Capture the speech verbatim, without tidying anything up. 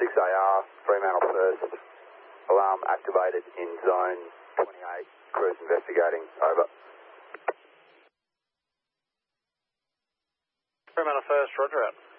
six A R, Fremantle first. Alarm activated in zone twenty-eight. Crews investigating. Over. Fremantle first, roger out.